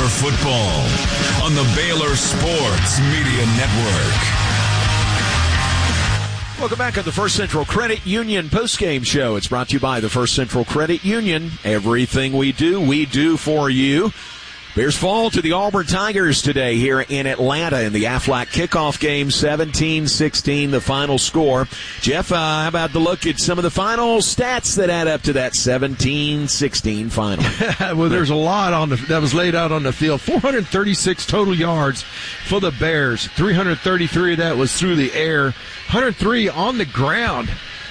Baylor football on the Baylor Sports Media Network. Welcome back on the First Central Credit Union postgame show. It's brought to you by the First Central Credit Union. Everything we do for you. Bears fall to the Auburn Tigers today here in Atlanta in the Aflac kickoff game, 17-16, the final score. Jeff, how about the look at some of the final stats that add up to that 17-16 final? Well, there's a lot that was laid out on the field. 436 total yards for the Bears. 333 of that was through the air. 103 on the ground.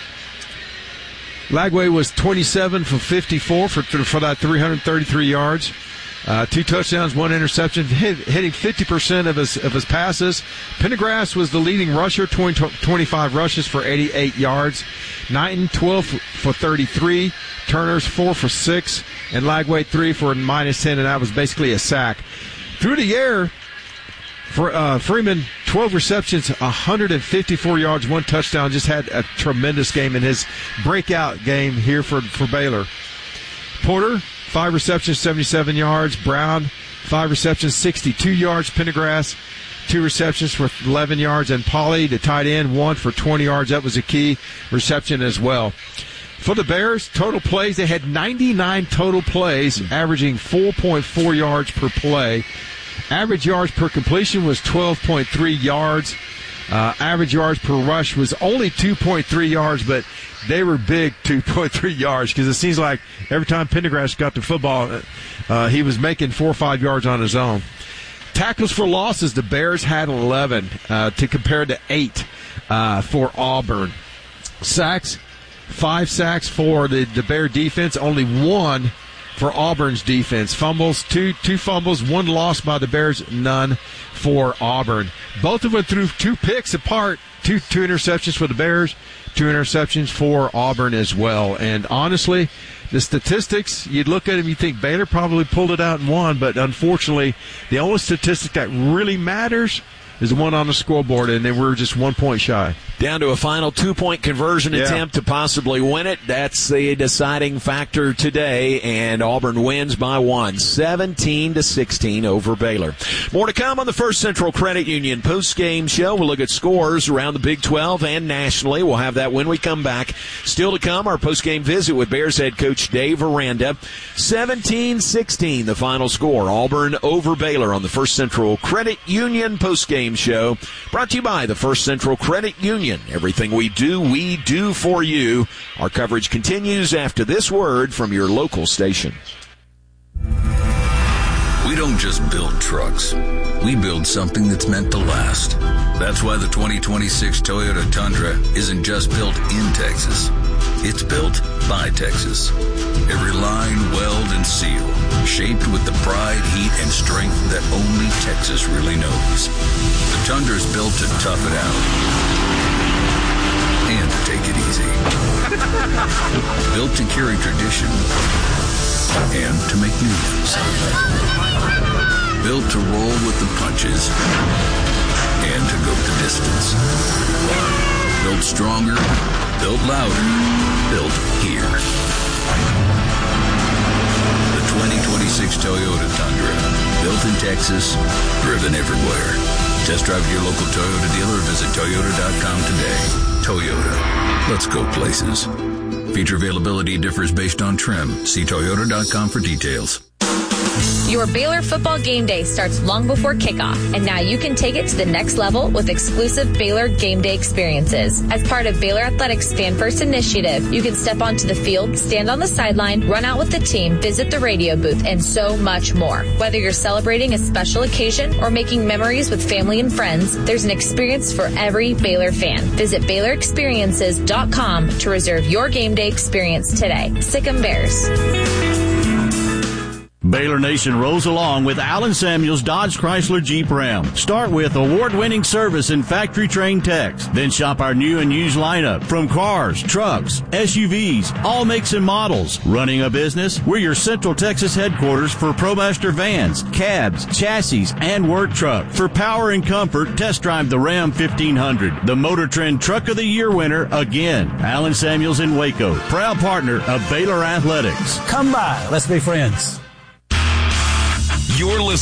Lagway was 27 for 54 for that 333 yards. 2 touchdowns, 1 interception, hitting 50% of his passes. Pendergrass was the leading rusher, 25 rushes for 88 yards. Knighton, 12 for 33. Turner's 4 for 6. And Lagway, 3 for -10, and that was basically a sack. Through the air, for Freeman, 12 receptions, 154 yards, 1 touchdown. Just had a tremendous game in his breakout game here for Baylor. Porter, 5 receptions, 77 yards. Brown, 5 receptions, 62 yards. Pendergrass, 2 receptions for 11 yards. And Pauly, the tight end, 1 for 20 yards. That was a key reception as well. For the Bears, total plays, they had 99 total plays, averaging 4.4 yards per play. Average yards per completion was 12.3 yards. Average yards per rush was only 2.3 yards, but they were big 2.3 yards because it seems like every time Pendergrass got the football, he was making 4 or 5 yards on his own. Tackles for losses, the Bears had 11 to compare to 8 for Auburn. Sacks, 5 sacks for the Bear defense, only 1 for Auburn's defense. Fumbles, two fumbles, 1 loss by the Bears, none for Auburn. Both of them threw 2 picks apart, two interceptions for the Bears, 2 interceptions for Auburn as well. And honestly, the statistics, you'd look at them, you think Baylor probably pulled it out and won, but unfortunately, the only statistic that really matters is the one on the scoreboard, and then we're just 1 point shy. Down to a final 2-point conversion attempt to possibly win it. That's the deciding factor today, and Auburn wins by 1, 17-16 over Baylor. More to come on the First Central Credit Union post-game show. We'll look at scores around the Big 12 and nationally. We'll have that when we come back. Still to come, our post-game visit with Bears head coach Dave Aranda. 17-16, the final score. Auburn over Baylor on the First Central Credit Union post-game show. Brought to you by the First Central Credit Union. Everything we do for you. Our coverage continues after this word from your local station. We don't just build trucks. We build something that's meant to last. That's why the 2026 Toyota Tundra isn't just built in Texas. It's built by Texas. Every line, weld, and seal shaped with the pride, heat, and strength that only Texas really knows. The Tundra's built to tough it out and to take it easy. Built to carry tradition and to make new ones. Built to roll with the punches and to go the distance. Built stronger, built louder, built here. The 2026 Toyota Tundra. Built in Texas, driven everywhere. Test drive your local Toyota dealer or visit Toyota.com today. Toyota. Let's go places. Feature availability differs based on trim. See Toyota.com for details. Your Baylor football game day starts long before kickoff, and now you can take it to the next level with exclusive Baylor game day experiences. As part of Baylor Athletics Fan First initiative, you can step onto the field, stand on the sideline, run out with the team, visit the radio booth, and so much more. Whether you're celebrating a special occasion or making memories with family and friends, there's an experience for every Baylor fan. Visit BaylorExperiences.com to reserve your game day experience today. Sic 'em Bears. Baylor Nation rolls along with Allen Samuels Dodge Chrysler Jeep Ram. Start with award-winning service and factory-trained techs. Then shop our new and used lineup from cars, trucks, SUVs, all makes and models. Running a business? We're your Central Texas headquarters for ProMaster vans, cabs, chassis, and work truck. For power and comfort, test drive the Ram 1500, the Motor Trend Truck of the Year winner again. Allen Samuels in Waco, proud partner of Baylor Athletics. Come by. Let's be friends. You're listening